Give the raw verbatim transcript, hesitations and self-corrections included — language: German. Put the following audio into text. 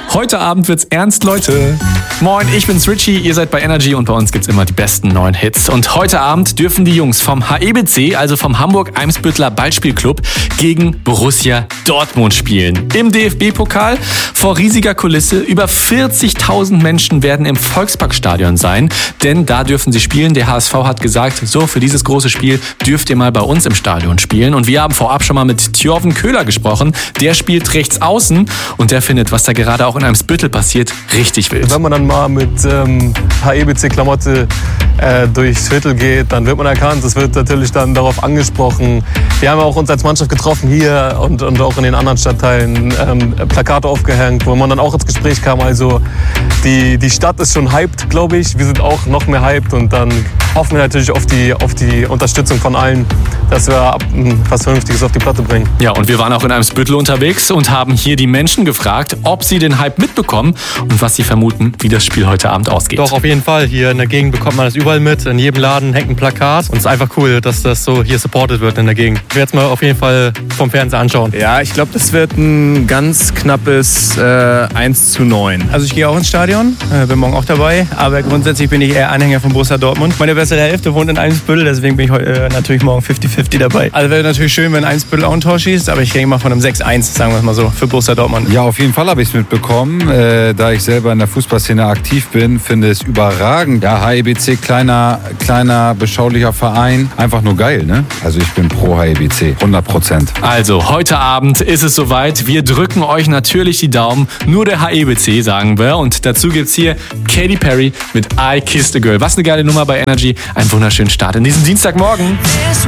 Heute Abend wird's ernst, Leute. Moin, ich bin's Richie, ihr seid bei Energy und bei uns gibt's immer die besten neuen Hits. Und heute Abend dürfen die Jungs vom H E B C, also vom Hamburg-Eimsbütteler Ballspielclub, gegen Borussia Dortmund spielen. Im D F B-Pokal vor riesiger Kulisse. Über vierzigtausend Menschen werden im Volksparkstadion sein, denn da dürfen sie spielen. Der H S V hat gesagt, so, für dieses große Spiel dürft ihr mal bei uns im Stadion spielen. Und wir haben vorab schon mal mit Thjörven Köhler gesprochen. Der spielt rechts außen und der findet, was da gerade auch in Eimsbüttel passiert, richtig wild. Wenn man dann mal mit ähm, H E B C-Klamotte äh, durchs Viertel geht, dann wird man erkannt. Es wird natürlich dann darauf angesprochen. Wir haben auch uns als Mannschaft getroffen hier und, und auch in den anderen Stadtteilen, ähm, Plakate aufgehängt, wo man dann auch ins Gespräch kam. Also die, die Stadt ist schon hyped, glaube ich. Wir sind auch noch mehr hyped und dann hoffen wir natürlich auf die, auf die Unterstützung von allen, dass wir was Vernünftiges auf die Platte bringen. Ja, und wir waren auch in Eimsbüttel unterwegs und haben hier die Menschen gefragt, ob sie den Hype mitbekommen und was sie vermuten, wie das Spiel heute Abend ausgeht. Doch, auf jeden Fall. Hier in der Gegend bekommt man das überall mit. In jedem Laden hängt ein Plakat. Und es ist einfach cool, dass das so hier supported wird in der Gegend. Ich werde es mal auf jeden Fall vom Fernseher anschauen. Ja, ich glaube, das wird ein ganz knappes äh, eins zu neun. Also ich gehe auch ins Stadion, äh, bin morgen auch dabei. Aber grundsätzlich bin ich eher Anhänger von Borussia Dortmund. Meine bessere Hälfte wohnt in Eimsbüttel, deswegen bin ich äh, natürlich morgen fünfzig fünfzig dabei. Also wäre natürlich schön, wenn Eimsbüttel auch ein Tor schießt. Aber ich gehe mal von einem sechs eins, sagen wir es mal so, für Borussia Dortmund. Ja, auf jeden Fall habe ich es mitbekommen. Äh, da ich selber in der Fußballszene aktiv bin, finde es überragend. Ja, H E B C, kleiner, kleiner, beschaulicher Verein. Einfach nur geil, ne? Also ich bin pro H E B C, hundert Prozent. Also, heute Abend ist es soweit. Wir drücken euch natürlich die Daumen. Nur der H E B C, sagen wir. Und dazu gibt's hier Katy Perry mit I Kissed a Girl. Was eine geile Nummer bei Energy. Einen wunderschönen Start in diesen Dienstagmorgen.